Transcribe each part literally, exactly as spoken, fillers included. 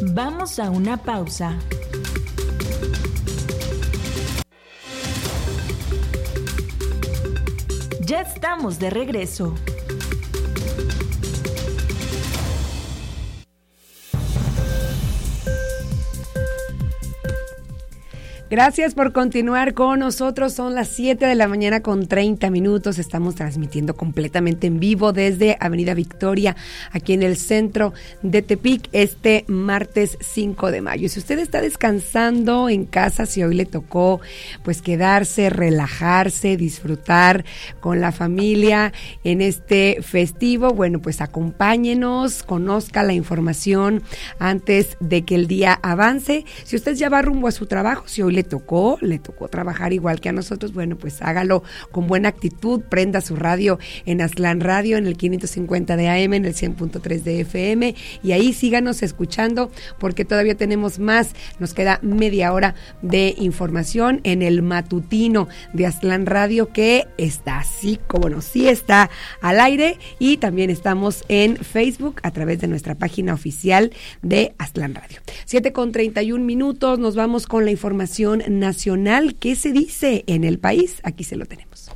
Vamos a una pausa. Ya estamos de regreso. Gracias por continuar con nosotros. Son las siete de la mañana con treinta minutos. Estamos transmitiendo completamente en vivo desde Avenida Victoria, aquí en el centro de Tepic, este martes cinco de mayo. Si usted está descansando en casa, si hoy le tocó pues quedarse, relajarse, disfrutar con la familia en este festivo, bueno, pues acompáñenos, conozca la información antes de que el día avance. Si usted ya va rumbo a su trabajo, si hoy le tocó, le tocó trabajar igual que a nosotros, bueno, pues hágalo con buena actitud, prenda su radio en Aztlán Radio, en el quinientos cincuenta de A M, en el cien punto tres de F M, y ahí síganos escuchando, porque todavía tenemos más, nos queda media hora de información en el matutino de Aztlán Radio, que está así, como no, sí está al aire, y también estamos en Facebook a través de nuestra página oficial de Aztlán Radio. siete con treinta y un minutos, nos vamos con la información nacional. ¿Qué se dice en el país? Aquí se lo tenemos.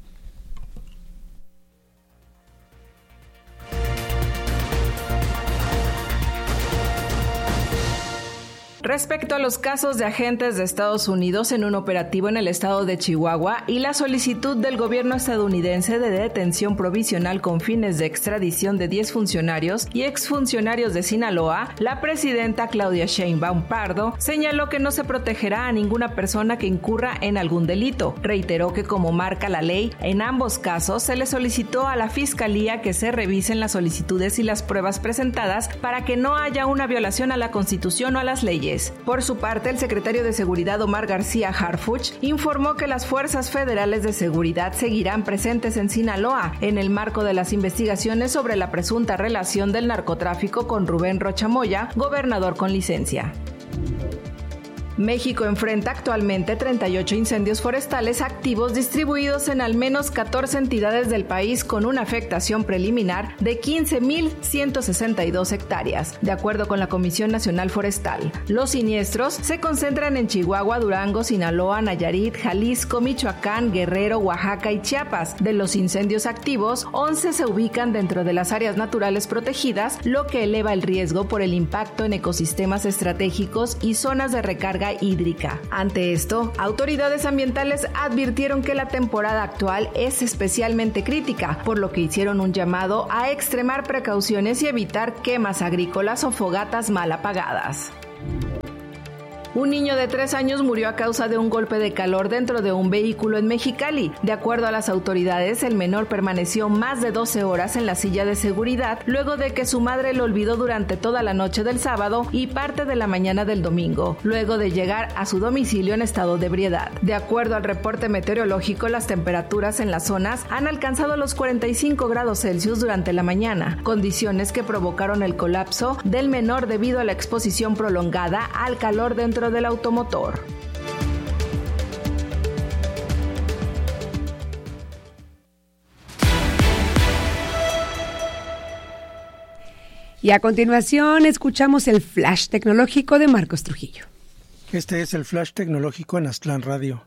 Respecto a los casos de agentes de Estados Unidos en un operativo en el estado de Chihuahua y la solicitud del gobierno estadounidense de detención provisional con fines de extradición de diez funcionarios y exfuncionarios de Sinaloa, la presidenta Claudia Sheinbaum Pardo señaló que no se protegerá a ninguna persona que incurra en algún delito. Reiteró que, como marca la ley, en ambos casos se le solicitó a la Fiscalía que se revisen las solicitudes y las pruebas presentadas para que no haya una violación a la Constitución o a las leyes. Por su parte, el secretario de Seguridad Omar García Harfuch informó que las fuerzas federales de seguridad seguirán presentes en Sinaloa en el marco de las investigaciones sobre la presunta relación del narcotráfico con Rubén Rocha Moya, gobernador con licencia. México enfrenta actualmente treinta y ocho incendios forestales activos distribuidos en al menos catorce entidades del país, con una afectación preliminar de quince mil ciento sesenta y dos hectáreas, de acuerdo con la Comisión Nacional Forestal. Los siniestros se concentran en Chihuahua, Durango, Sinaloa, Nayarit, Jalisco, Michoacán, Guerrero, Oaxaca y Chiapas. De los incendios activos, once se ubican dentro de las áreas naturales protegidas, lo que eleva el riesgo por el impacto en ecosistemas estratégicos y zonas de recarga hídrica. Ante esto, autoridades ambientales advirtieron que la temporada actual es especialmente crítica, por lo que hicieron un llamado a extremar precauciones y evitar quemas agrícolas o fogatas mal apagadas. Un niño de tres años murió a causa de un golpe de calor dentro de un vehículo en Mexicali. De acuerdo a las autoridades, el menor permaneció más de doce horas en la silla de seguridad luego de que su madre lo olvidó durante toda la noche del sábado y parte de la mañana del domingo, luego de llegar a su domicilio en estado de ebriedad. De acuerdo al reporte meteorológico, las temperaturas en las zonas han alcanzado los cuarenta y cinco grados Celsius durante la mañana, condiciones que provocaron el colapso del menor debido a la exposición prolongada al calor dentro del automotor. Y a continuación escuchamos el flash tecnológico de Marcos Trujillo. Este es el flash tecnológico en Aztlán Radio.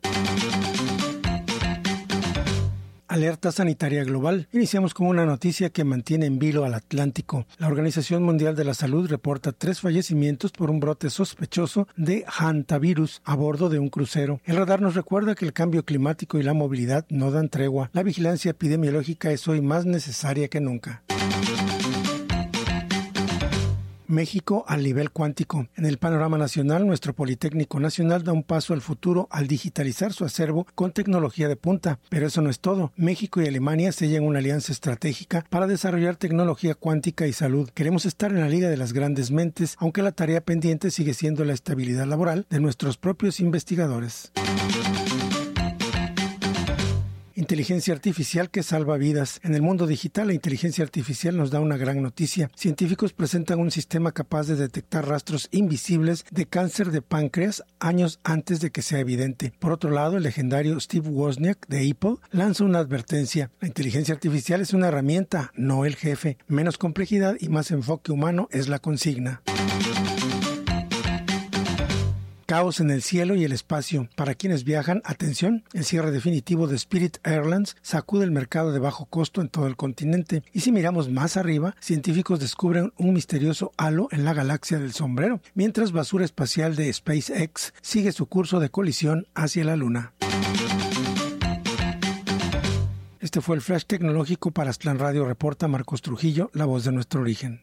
Alerta sanitaria global. Iniciamos con una noticia que mantiene en vilo al Atlántico. La Organización Mundial de la Salud reporta tres fallecimientos por un brote sospechoso de hantavirus a bordo de un crucero. El radar nos recuerda que el cambio climático y la movilidad no dan tregua. La vigilancia epidemiológica es hoy más necesaria que nunca. México al nivel cuántico. En el panorama nacional, nuestro Politécnico Nacional da un paso al futuro al digitalizar su acervo con tecnología de punta. Pero eso no es todo. México y Alemania sellan una alianza estratégica para desarrollar tecnología cuántica y salud. Queremos estar en la liga de las grandes mentes, aunque la tarea pendiente sigue siendo la estabilidad laboral de nuestros propios investigadores. Inteligencia artificial que salva vidas. En el mundo digital, la inteligencia artificial nos da una gran noticia. Científicos presentan un sistema capaz de detectar rastros invisibles de cáncer de páncreas años antes de que sea evidente. Por otro lado, el legendario Steve Wozniak de Apple lanza una advertencia. La inteligencia artificial es una herramienta, no el jefe. Menos complejidad y más enfoque humano es la consigna. Caos en el cielo y el espacio. Para quienes viajan, atención, el cierre definitivo de Spirit Airlines sacude el mercado de bajo costo en todo el continente. Y si miramos más arriba, científicos descubren un misterioso halo en la galaxia del sombrero, mientras basura espacial de SpaceX sigue su curso de colisión hacia la Luna. Este fue el flash tecnológico para Aztlán Radio, reporta Marcos Trujillo, la voz de nuestro origen.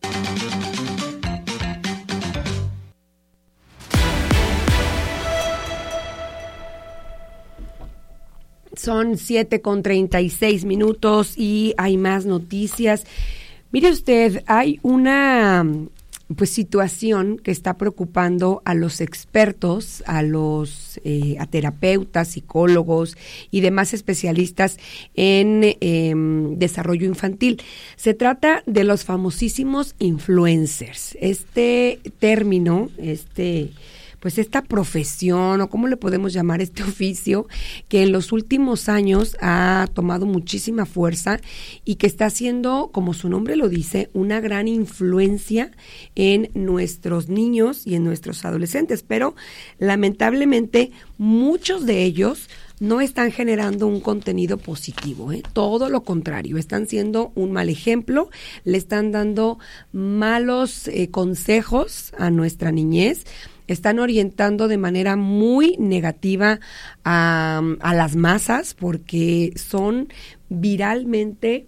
Son siete con treinta y seis minutos y hay más noticias. Mire usted, hay una pues situación que está preocupando a los expertos, a los eh, a terapeutas, psicólogos y demás especialistas en eh, desarrollo infantil. Se trata de los famosísimos influencers. Este término, este pues esta profesión, o cómo le podemos llamar, este oficio, que en los últimos años ha tomado muchísima fuerza y que está haciendo, como su nombre lo dice, una gran influencia en nuestros niños y en nuestros adolescentes, pero lamentablemente muchos de ellos no están generando un contenido positivo, ¿eh? Todo lo contrario, están siendo un mal ejemplo, le están dando malos eh, consejos a nuestra niñez, están orientando de manera muy negativa a, a las masas porque son viralmente,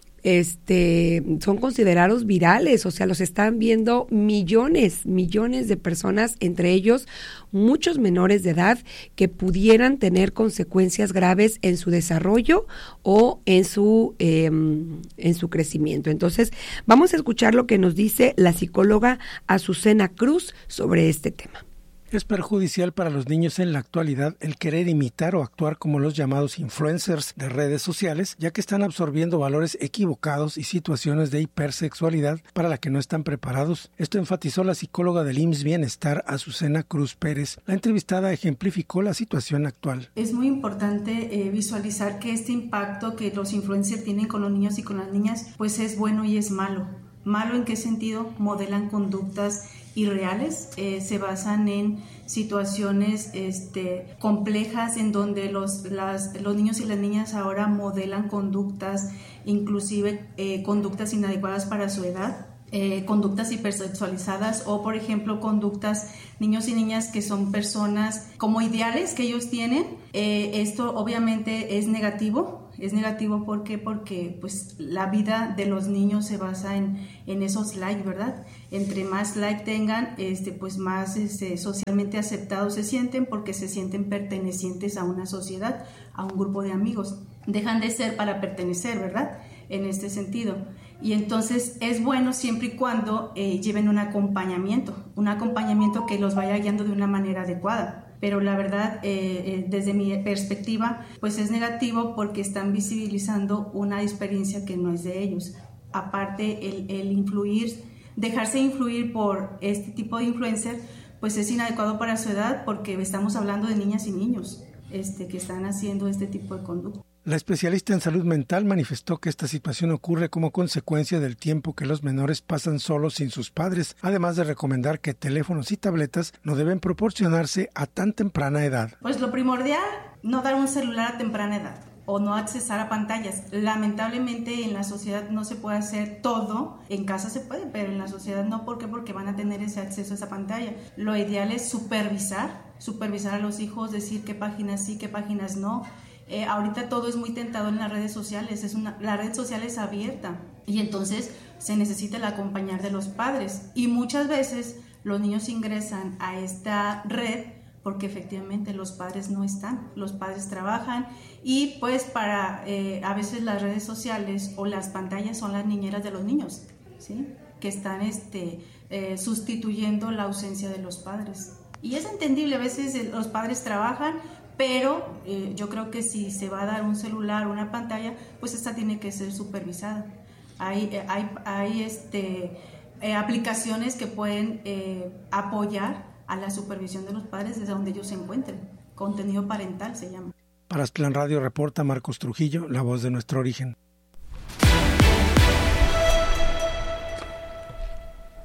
este, son considerados virales, o sea, los están viendo millones, millones de personas, entre ellos muchos menores de edad que pudieran tener consecuencias graves en su desarrollo o en su eh, en su crecimiento. Entonces, vamos a escuchar lo que nos dice la psicóloga Azucena Cruz sobre este tema. Es perjudicial para los niños en la actualidad el querer imitar o actuar como los llamados influencers de redes sociales, ya que están absorbiendo valores equivocados y situaciones de hipersexualidad para la que no están preparados. Esto enfatizó la psicóloga del I M S S Bienestar, Azucena Cruz Pérez. La entrevistada ejemplificó la situación actual. Es muy importante eh, visualizar que este impacto que los influencers tienen con los niños y con las niñas, pues es bueno y es malo. ¿Malo en qué sentido? Modelan conductas irreales, eh, se basan en situaciones este, complejas en donde los, las, los niños y las niñas ahora modelan conductas, inclusive eh, conductas inadecuadas para su edad. Eh, conductas hipersexualizadas o, por ejemplo, conductas, niños y niñas que son personas como ideales que ellos tienen. Eh, esto obviamente es negativo. Es negativo ¿por qué? Porque pues, la vida de los niños se basa en, en esos likes, ¿verdad? Entre más like tengan, este, pues más este, socialmente aceptados se sienten porque se sienten pertenecientes a una sociedad, a un grupo de amigos. Dejan de ser para pertenecer, ¿verdad? En este sentido. Y entonces es bueno siempre y cuando eh, lleven un acompañamiento, un acompañamiento que los vaya guiando de una manera adecuada. Pero la verdad, eh, eh, desde mi perspectiva, pues es negativo porque están visibilizando una experiencia que no es de ellos. Aparte, el, el influir, dejarse influir por este tipo de influencer, pues es inadecuado para su edad porque estamos hablando de niñas y niños este, que están haciendo este tipo de conducta. La especialista en salud mental manifestó que esta situación ocurre como consecuencia del tiempo que los menores pasan solos sin sus padres, además de recomendar que teléfonos y tabletas no deben proporcionarse a tan temprana edad. Pues lo primordial, no dar un celular a temprana edad o no accesar a pantallas. Lamentablemente en la sociedad no se puede hacer todo, en casa se puede, pero en la sociedad no. ¿Por qué? Porque van a tener ese acceso a esa pantalla. Lo ideal es supervisar, supervisar a los hijos, decir qué páginas sí, qué páginas no. Eh, ahorita todo es muy tentador en las redes sociales, es una, la red social es abierta y entonces se necesita el acompañar de los padres y muchas veces los niños ingresan a esta red porque efectivamente los padres no están, los padres trabajan y pues para eh, a veces las redes sociales o las pantallas son las niñeras de los niños, ¿sí? Que están este, eh, sustituyendo la ausencia de los padres y es entendible, a veces eh, los padres trabajan. Pero eh, yo creo que si se va a dar un celular o una pantalla, pues esta tiene que ser supervisada. Hay, eh, hay, hay este, eh, aplicaciones que pueden eh, apoyar a la supervisión de los padres desde donde ellos se encuentren. Contenido parental se llama. Para Aztlán Radio reporta Marcos Trujillo, la voz de nuestro origen.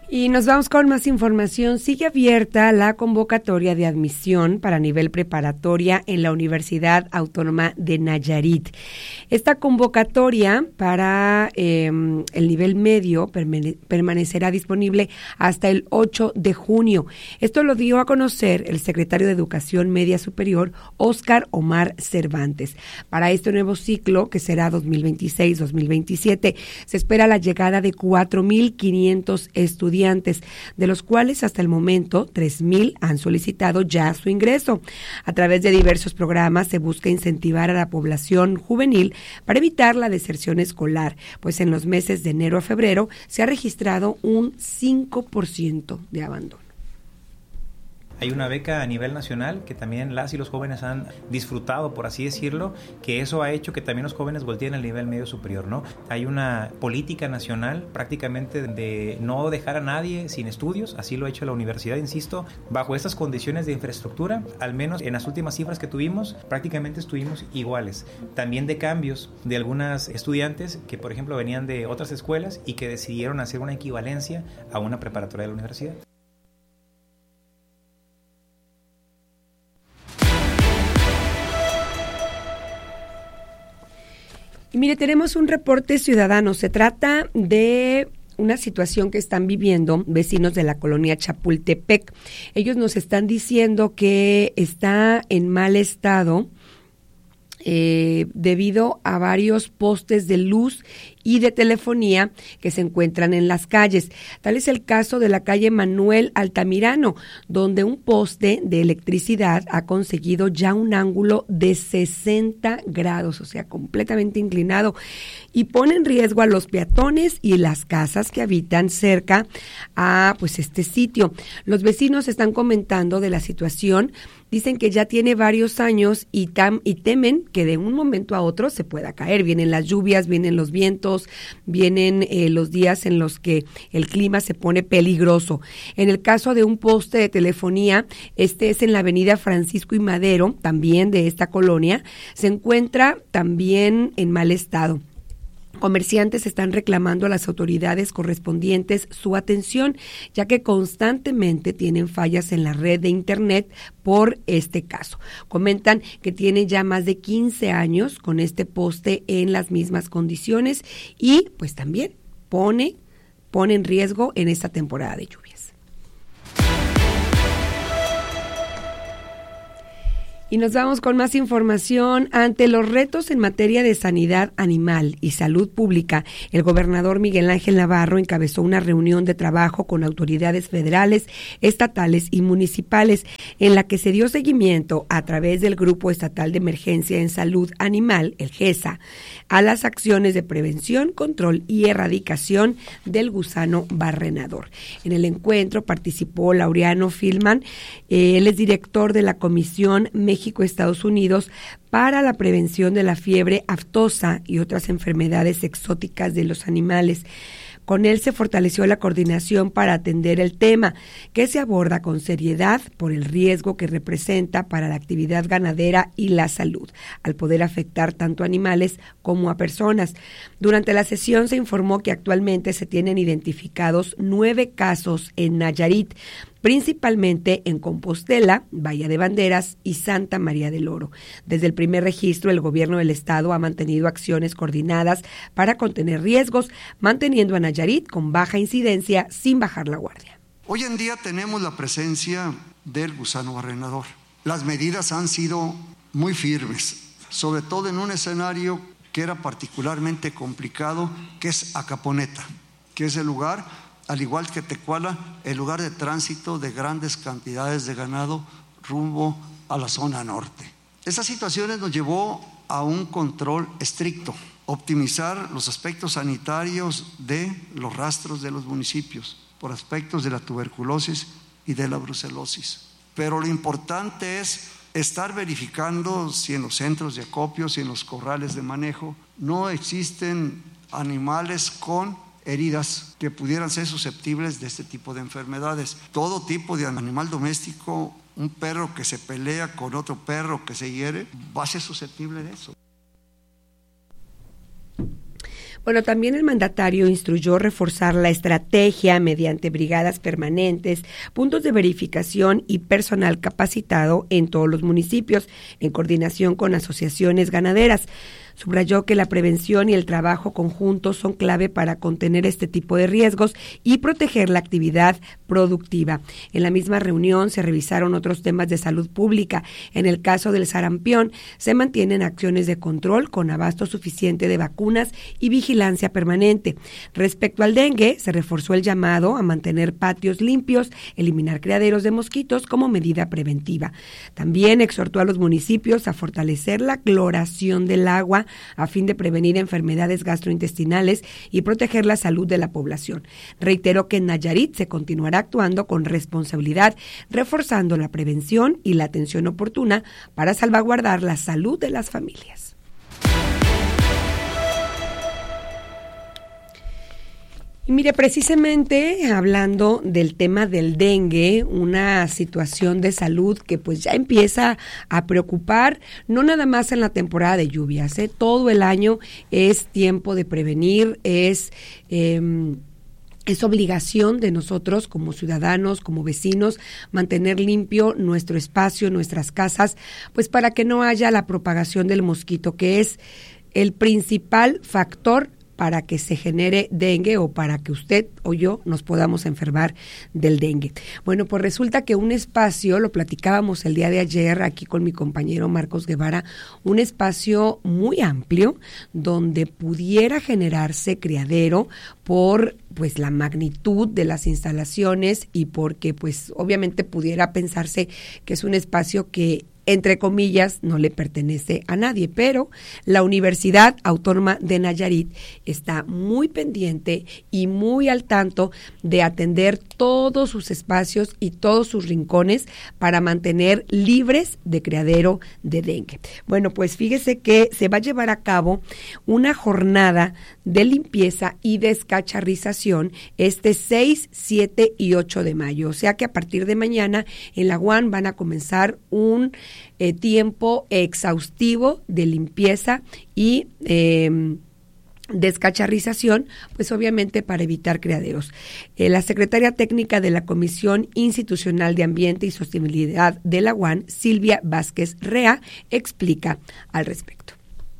Y nos vamos con más información. Sigue abierta la convocatoria de admisión para nivel preparatoria en la Universidad Autónoma de Nayarit. Esta convocatoria para eh, el nivel medio permane- permanecerá disponible hasta el ocho de junio. Esto lo dio a conocer el secretario de Educación Media Superior, Óscar Omar Cervantes. Para este nuevo ciclo, que será dos mil veintiséis dos mil veintisiete, se espera la llegada de cuatro mil quinientos estudiantes, de los cuales hasta el momento tres mil han solicitado ya su ingreso. A través de diversos programas se busca incentivar a la población juvenil para evitar la deserción escolar, pues en los meses de enero a febrero se ha registrado un cinco por ciento de abandono. Hay una beca a nivel nacional que también las y los jóvenes han disfrutado, por así decirlo, que eso ha hecho que también los jóvenes volteen al nivel medio superior, ¿no? Hay una política nacional prácticamente de no dejar a nadie sin estudios, así lo ha hecho la universidad, insisto, bajo estas condiciones de infraestructura, al menos en las últimas cifras que tuvimos, prácticamente estuvimos iguales. También de cambios de algunas estudiantes que, por ejemplo, venían de otras escuelas y que decidieron hacer una equivalencia a una preparatoria de la universidad. Y mire, tenemos un reporte ciudadano. Se trata de una situación que están viviendo vecinos de la colonia Chapultepec. Ellos nos están diciendo que está en mal estado eh, debido a varios postes de luz y de telefonía que se encuentran en las calles. Tal es el caso de la calle Manuel Altamirano, donde un poste de electricidad ha conseguido ya un ángulo de sesenta grados, o sea, completamente inclinado, y pone en riesgo a los peatones y las casas que habitan cerca a pues este sitio. Los vecinos están comentando de la situación. Dicen que ya tiene varios años y, tam, y temen que de un momento a otro se pueda caer. Vienen las lluvias, vienen los vientos, vienen eh, los días en los que el clima se pone peligroso. En el caso de un poste de telefonía, este es en la avenida Francisco y Madero, también de esta colonia, se encuentra también en mal estado. Comerciantes están reclamando a las autoridades correspondientes su atención, ya que constantemente tienen fallas en la red de internet por este caso. Comentan que tiene ya más de quince años con este poste en las mismas condiciones y pues también pone, pone en riesgo en esta temporada de lluvias. Y nos vamos con más información. Ante los retos en materia de sanidad animal y salud pública, el gobernador Miguel Ángel Navarro encabezó una reunión de trabajo con autoridades federales, estatales y municipales, en la que se dio seguimiento a través del Grupo Estatal de Emergencia en Salud Animal, el GESA, a las acciones de prevención, control y erradicación del gusano barrenador. En el encuentro participó Laureano Filman, eh, él es director de la Comisión México-Estados Unidos para la prevención de la fiebre aftosa y otras enfermedades exóticas de los animales. Con él se fortaleció la coordinación para atender el tema, que se aborda con seriedad por el riesgo que representa para la actividad ganadera y la salud, al poder afectar tanto a animales como a personas. Durante la sesión se informó que actualmente se tienen identificados nueve casos en Nayarit, principalmente en Compostela, Bahía de Banderas y Santa María del Oro. Desde el primer registro, el gobierno del estado ha mantenido acciones coordinadas para contener riesgos, manteniendo a Nayarit con baja incidencia sin bajar la guardia. Hoy en día tenemos la presencia del gusano barrenador. Las medidas han sido muy firmes, sobre todo en un escenario que era particularmente complicado, que es Acaponeta, que es el lugar, al igual que Tecuala, el lugar de tránsito de grandes cantidades de ganado rumbo a la zona norte. Esas situaciones nos llevó a un control estricto, optimizar los aspectos sanitarios de los rastros de los municipios, por aspectos de la tuberculosis y de la brucelosis. Pero lo importante es estar verificando si en los centros de acopio, si en los corrales de manejo, no existen animales con heridas que pudieran ser susceptibles de este tipo de enfermedades. Todo tipo de animal doméstico, un perro que se pelea con otro perro que se hiere, va a ser susceptible de eso. Bueno, también el mandatario instruyó reforzar la estrategia mediante brigadas permanentes, puntos de verificación y personal capacitado en todos los municipios, en coordinación con asociaciones ganaderas. Subrayó que la prevención y el trabajo conjunto son clave para contener este tipo de riesgos y proteger la actividad productiva. En la misma reunión se revisaron otros temas de salud pública. En el caso del sarampión, se mantienen acciones de control con abasto suficiente de vacunas y vigilancia permanente. Respecto al dengue, se reforzó el llamado a mantener patios limpios, eliminar criaderos de mosquitos como medida preventiva. También exhortó a los municipios a fortalecer la cloración del agua a fin de prevenir enfermedades gastrointestinales y proteger la salud de la población. Reiteró que en Nayarit se continuará actuando con responsabilidad, reforzando la prevención y la atención oportuna para salvaguardar la salud de las familias. Y mire, precisamente hablando del tema del dengue, una situación de salud que pues ya empieza a preocupar, no nada más en la temporada de lluvias, ¿eh? Todo el año es tiempo de prevenir, es... Eh, Es obligación de nosotros como ciudadanos, como vecinos, mantener limpio nuestro espacio, nuestras casas, pues para que no haya la propagación del mosquito, que es el principal factor para que se genere dengue o para que usted o yo nos podamos enfermar del dengue. Bueno, pues resulta que un espacio, lo platicábamos el día de ayer aquí con mi compañero Marcos Guevara, un espacio muy amplio donde pudiera generarse criadero por pues la magnitud de las instalaciones y porque pues obviamente pudiera pensarse que es un espacio que entre comillas, no le pertenece a nadie, pero la Universidad Autónoma de Nayarit está muy pendiente y muy al tanto de atender todos sus espacios y todos sus rincones para mantener libres de criadero de dengue. Bueno, pues fíjese que se va a llevar a cabo una jornada de limpieza y descacharrización este seis, siete y ocho de mayo. O sea que a partir de mañana en la U A N van a comenzar un eh, tiempo exhaustivo de limpieza y eh, descacharrización, pues obviamente para evitar criaderos. Eh, la secretaria técnica de la Comisión Institucional de Ambiente y Sostenibilidad de la U A N, Silvia Vázquez Rea, explica al respecto.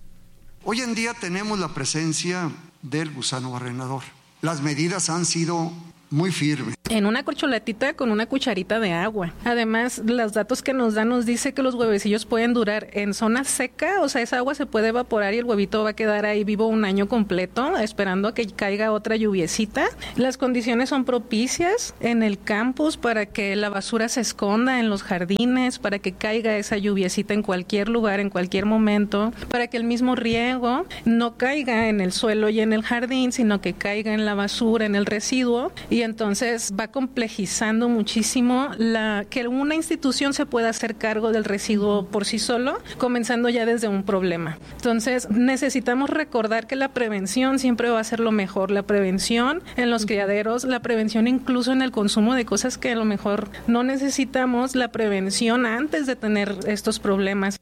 Hoy en día tenemos la presencia del gusano barrenador. Las medidas han sido muy firmes. En una corcholatita con una cucharita de agua. Además, los datos que nos dan nos dice que los huevecillos pueden durar en zona seca, o sea, esa agua se puede evaporar y el huevito va a quedar ahí vivo un año completo, esperando a que caiga otra lluviecita. Las condiciones son propicias en el campus para que la basura se esconda en los jardines, para que caiga esa lluviecita en cualquier lugar, en cualquier momento, para que el mismo riego no caiga en el suelo y en el jardín, sino que caiga en la basura, en el residuo, y entonces va complejizando muchísimo la que una institución se pueda hacer cargo del residuo por sí solo, comenzando ya desde un problema. Entonces necesitamos recordar que la prevención siempre va a ser lo mejor, la prevención en los criaderos, la prevención incluso en el consumo de cosas que a lo mejor no necesitamos, la prevención antes de tener estos problemas.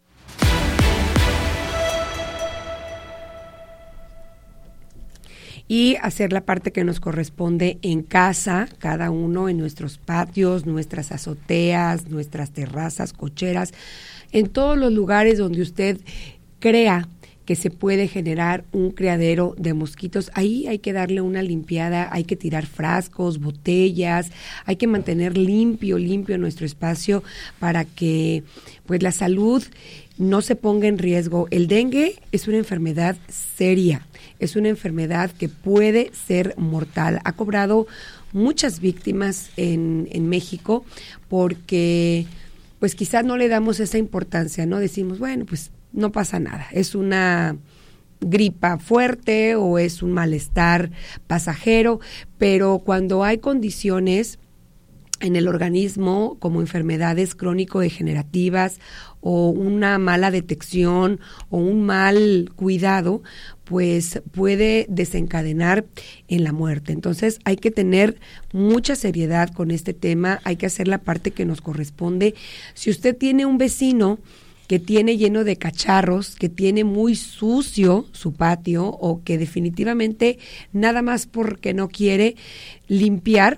Y hacer la parte que nos corresponde en casa, cada uno en nuestros patios, nuestras azoteas, nuestras terrazas, cocheras, en todos los lugares donde usted crea que se puede generar un criadero de mosquitos. Ahí hay que darle una limpiada, hay que tirar frascos, botellas, hay que mantener limpio, limpio nuestro espacio para que pues la salud no se ponga en riesgo. El dengue es una enfermedad seria, es una enfermedad que puede ser mortal. Ha cobrado muchas víctimas en, en México porque pues quizás no le damos esa importancia, ¿no? Decimos, bueno, pues no pasa nada, es una gripa fuerte o es un malestar pasajero, pero cuando hay condiciones en el organismo como enfermedades crónico-degenerativas o una mala detección o un mal cuidado, pues puede desencadenar en la muerte. Entonces hay que tener mucha seriedad con este tema, hay que hacer la parte que nos corresponde. Si usted tiene un vecino que tiene lleno de cacharros, que tiene muy sucio su patio o que definitivamente nada más porque no quiere limpiar,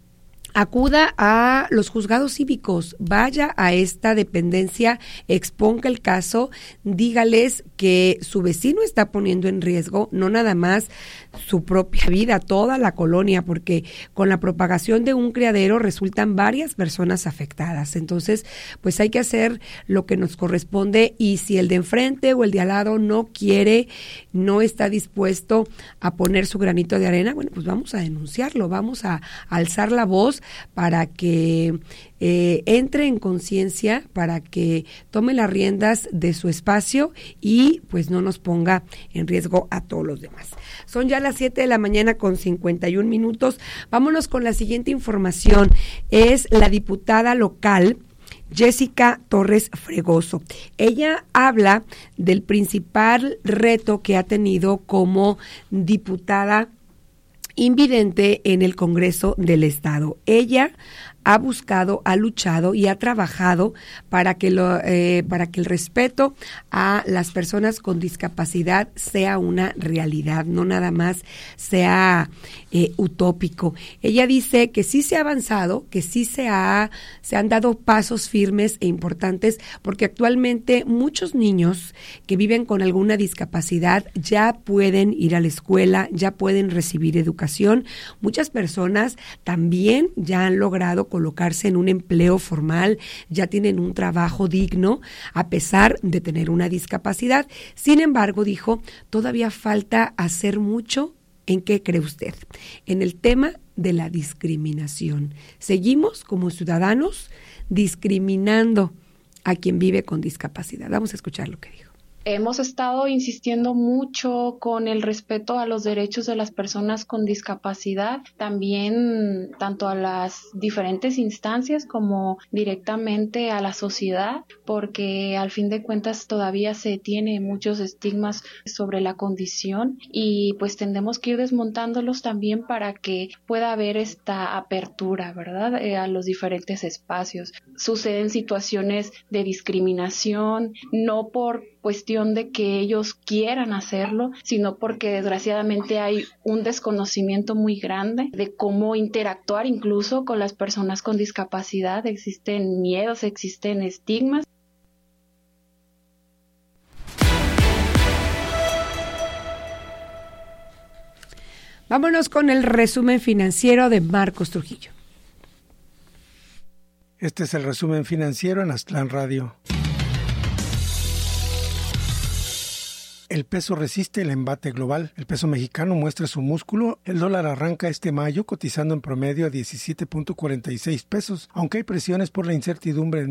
acuda a los juzgados cívicos, vaya a esta dependencia, exponga el caso, dígales que su vecino está poniendo en riesgo no nada más su propia vida, toda la colonia, porque con la propagación de un criadero resultan varias personas afectadas. Entonces, pues hay que hacer lo que nos corresponde, y si el de enfrente o el de al lado no quiere, no está dispuesto a poner su granito de arena, bueno, pues vamos a denunciarlo, vamos a alzar la voz para que eh, entre en conciencia, para que tome las riendas de su espacio y pues no nos ponga en riesgo a todos los demás. Son ya las siete de la mañana con cincuenta y un minutos. Vámonos con la siguiente información. Es la diputada local Jessica Torres Fregoso. Ella habla del principal reto que ha tenido como diputada invidente en el Congreso del Estado. Ella ha buscado, ha luchado y ha trabajado para que lo, eh, para que el respeto a las personas con discapacidad sea una realidad, no nada más sea eh, utópico. Ella dice que sí se ha avanzado, que sí se ha, se han dado pasos firmes e importantes, porque actualmente muchos niños que viven con alguna discapacidad ya pueden ir a la escuela, ya pueden recibir educación. Muchas personas también ya han logrado colocarse en un empleo formal, ya tienen un trabajo digno a pesar de tener una discapacidad. Sin embargo, dijo, todavía falta hacer mucho. ¿En qué cree usted? En el tema de la discriminación. Seguimos como ciudadanos discriminando a quien vive con discapacidad. Vamos a escuchar lo que dijo. Hemos estado insistiendo mucho con el respeto a los derechos de las personas con discapacidad, también tanto a las diferentes instancias como directamente a la sociedad, porque al fin de cuentas todavía se tiene muchos estigmas sobre la condición y pues tendremos que ir desmontándolos también para que pueda haber esta apertura, ¿verdad?, eh, a los diferentes espacios. Suceden situaciones de discriminación, no por cuestión de que ellos quieran hacerlo, sino porque desgraciadamente hay un desconocimiento muy grande de cómo interactuar incluso con las personas con discapacidad. Existen miedos, existen estigmas. Vámonos con el resumen financiero de Marcos Trujillo. Este es el resumen financiero en Aztlán Radio. El peso resiste el embate global. El peso mexicano muestra su músculo. El dólar arranca este mayo cotizando en promedio a diecisiete punto cuarenta y seis pesos, aunque hay presiones por la incertidumbre